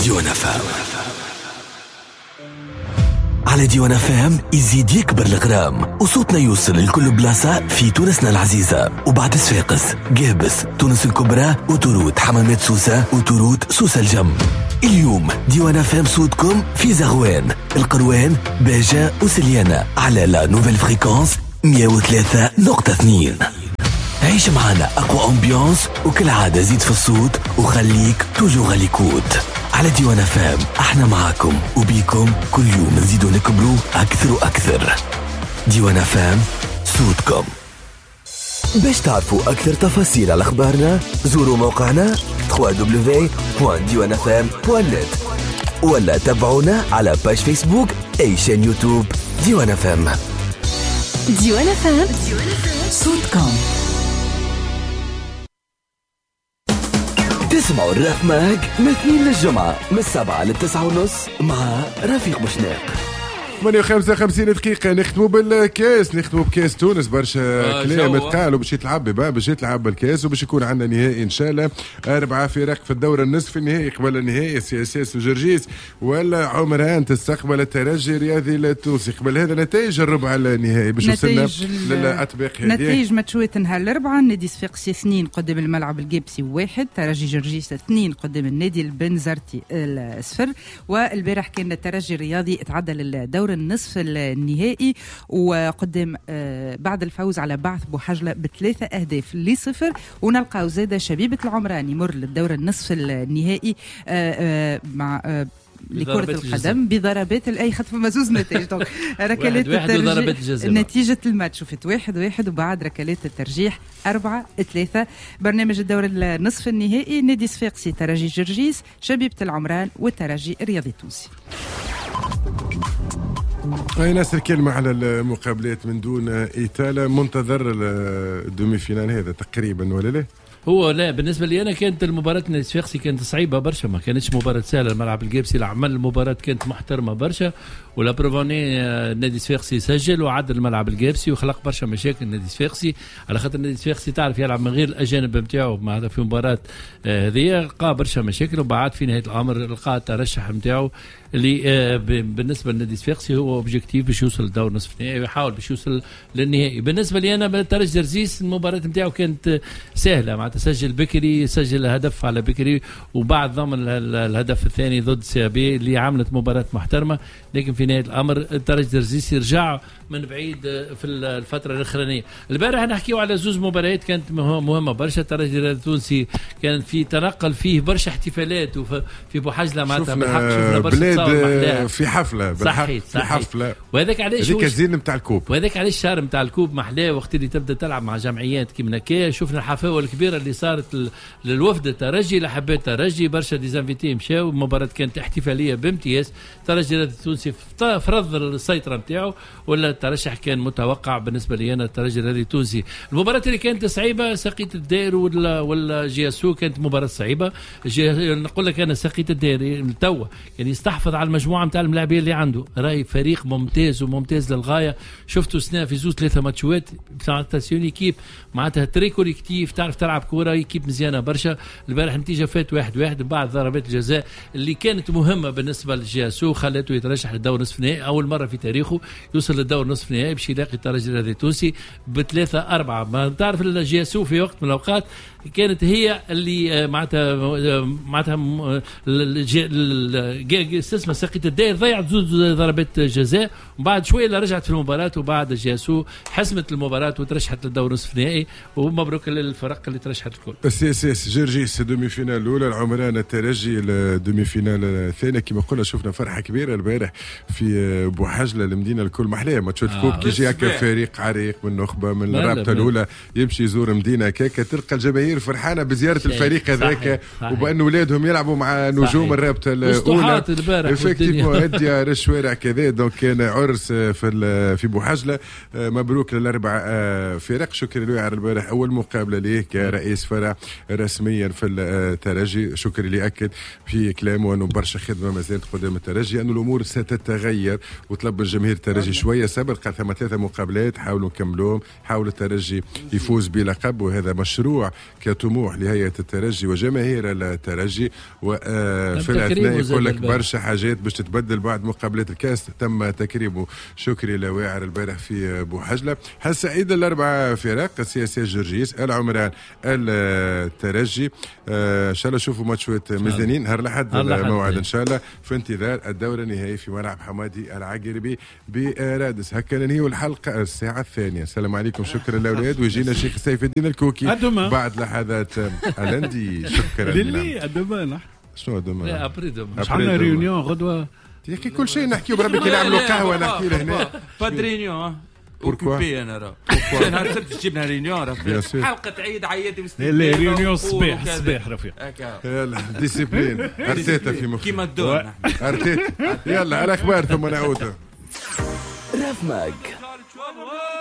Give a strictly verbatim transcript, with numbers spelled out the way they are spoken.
ديوان فام. على ديوان فام يزيد يكبر الغرام وصوتنا يوصل لكل بلاصة في تونسنا العزيزة. وبعد صفاقس، قابس، تونس الكبرى، وتروت حمامات سوسة، وتروت سوسة الجم. اليوم ديوان فام صوتكم في زغوان، القروان، باجة وسليانة على لا نوفيل فريكونس مية وثلاثة نقطة اثنين. عيش معنا أقوى أمبيانس، وكل عادة زيد في الصوت وخليك توجو غاليكوت. على ديوان فام احنا معاكم وبيكم كل يوم نزيدو نكبروا أكثر وأكثر. ديوان فام صوتكم. باش تعرفوا أكثر تفاصيل على أخبارنا زوروا موقعنا دبليو دبليو دبليو دوت ديوان اف ام دوت نت ولا تابعونا على باج فيسبوك أي شان يوتيوب ديوان فام. ديوان فام صوتكم. تسمعوا الراب ماج من الاثنين للجمعة من السبعة للتسعة ونص مع رفيق بوشناق. ثمانية وخمسة وخمسين دقيقة نختموا بالكاس، نختموا بكاس تونس. برشا آه كلام تقالوا باش يتلعب ببا باش يتلعب بالكاس وباش يكون عندنا نهائي ان شاء الله. أربعة فرق في الدورة النصف النهائي قبل النهائي، سي اس اس وجرجيس ولا عمران تستقبل الترجي الرياضي التونسي. قبل هذا نتائج الربع النهائي باش وصلنا للأطباق هذه. نتائج ماتشوات نهار الأربعاء: نادي صفاقسي اثنين قدام الملعب القابسي واحد، ترجي جرجيس اثنين قدام النادي البنزرتي الصفر. والبارح كان الترجي الرياضي تعدى للدورة النصف النهائي وقدم بعد الفوز على بعث بوحجلة بثلاثة أهداف لصفر. ونلقاو زادة شبيبة العمران يمر للدورة النصف النهائي مع لكرة القدم بضربات الأي خطف مزوز نتائج دونك ركلات الترجيح. نتيجة الماتش شفت واحد واحد وبعد ركلات الترجيح أربعة ثلاثة. برنامج الدور النصف النهائي: نادي صفاقسي، ترجي جرجيس، شبيبة العمران والترجي الرياضي التونسي. أي ناصر كلمة على المقابلات من دون إيطاليا، منتظر الدومي فينال هذا تقريبا ولا لا؟ هو لا، بالنسبه لي انا كانت المباراه نادي صفاقسي كانت صعيبه برشا، ما كانتش مباراه سهله. الملعب القابسي العمل المباراه كانت محترمه برشا، ولا بروفوني نادي صفاقسي سجل وعدل الملعب القابسي وخلق برشا مشاكل نادي صفاقسي، على خاطر نادي صفاقسي تعرف يلعب من غير الاجانب نتاعو معناتها في مباراه هذه لقى برشا مشاكل. وبعد في نهايه الامر لقى الترشح نتاعو اللي بالنسبه للنادي الصفاقسي هو اوبجيكتيف باش يوصل للدور نصف النهائي ويحاول باش يوصل للنهائي. بالنسبه لي انا ترجي جرجيس المباراه نتاعو كانت سهله، معناتها سجل بكري، سجل هدف على بكري وبعد ضمن الهدف الثاني ضد سي بي اللي عملت مباراه محترمه. لكن في نهايه الامر ترجي جرجيس يرجع من بعيد في الفتره الاخرانيه. البارح نحكيو على زوز مباريات كانت مهمه برشا. الترجي التونسي كان في تنقل فيه برشا احتفالات وفي بوحجله معناتها بالحق شفنا برشا في حفله صحيح في حفله وهذاك علاش هذيك الزين نتاع الكوب وهذاك علاش الشهر نتاع الكوب محلاه وقت اللي تبدا تلعب مع جمعيات كيما هكا. شفنا الحفاوه الكبيره اللي صارت للوفد الترجي لحبات الترجي، برشا ديزانفيتي مشاو. المباراه كانت احتفاليه بامتياز. الترجي التونسي فرض السيطره نتاعو ولا الترشح كان متوقع بالنسبه لي انا. الترجي الرياضي التونسي المباراه اللي كانت صعيبه سقيت الدائر ولا ولا جياسو كانت مباراه صعيبه. نقول لك انا سقيت الدائر توا يعني يستحفظ على المجموعه نتاع الملاعبين اللي عنده، راي فريق ممتاز وممتاز للغايه. شفتوا سنة في زوز ثلاثه ماتشات بتاع تاسيوني كيب معناتها تري كوليكتيف، تعرف تلعب كوره، كيب مزيانه برشا. البارح النتيجه فات واحد واحد بعد ضربات الجزاء اللي كانت مهمه بالنسبه للجياسو خلته يترشح للدور نصف النهائي اول مره في تاريخه يوصل للدور نصف النهائي باش يلاقي الترجي الرياضي التونسي بثلاثة أربعة. ما تعرف الجياسو في وقت من الأوقات كانت هي اللي معناتها معناتها استسمى سقيت الدائر ضيعت زوج ضربات جزاء وبعد شويه رجعت في المباراه وبعد جياسو حسمت المباراه وترشحت للدور نصف النهائي. ومبروك للفرق اللي ترشحت الكل. السي اس اس جرجيس دومي فينال الاولى، العمران الترجي الدومي فينال الثانيه. كما قلنا شفنا فرحه كبيره البارح في بوحجله المدينه الكل محليه ماتشات الكوب آه كي يجي هكا فريق عريق من نخبه من الرابطه الاولى يمشي يزور مدينه هكاك تلقى الجماهير فرحانه بزياره الفريق هذاك وبان اولادهم يلعبوا مع نجوم الرابطه الاولى. افكتيفمون هدي الشوارع كذا. دونك كان عرس في في بوحجله. مبروك للاربع فرق. شكرا له على البارح اول مقابله ليه كرئيس فرع رسميا في الترجي. شكرا اللي اكد في كلامه انه برشا خدمه ما زالت قدام الترجي، انه الامور ستتغير وطلب الجماهير الترجي شويه صبر. قال ثم ثلاثه مقابلات حاولوا نكملوهم، حاول الترجي يفوز بلقب وهذا مشروع كطموح لهيئة الترجي وجماهير الترجي. وفي الأثناء يقول لك برشا حاجات باش تتبدل بعد مقابلات الكاس تم تكريمه. شكري لواعر البارح في بوحجلة. هالسعيد الأربعة فرق سي اس اس جرجيس العمران الترجي. ان شاء الله نشوفوا ماتشات مزدانين نهار الاحد الموعد ان شاء الله في انتظار الدور النهائي في ملعب حمادي العقربي برادس. هكا ننهيو الحلقه الساعه الثانيه. السلام عليكم. شكرا للاولاد ويجينا الشيخ سيف الدين الكوكي بعد لحظات الاندي. شكرا لله. ادوما شنو ادوما؟ لا ابري دوما مش عندنا ريونيون غدوه يا اخي كل شيء نحكيو بربي كي نعملوا قهوه نحكي لهنا با ريونيون اوكوبي انا راه نهار السبت جبنا ريونيون راه حلقه عيد عياتي باستثناء لا ريونيون الصباح الصباح رفيق يلا ديسيبلين ارتيتا في مخي كيما الدور ارتيتا. يلا على اخبار ثم نعود. رافماك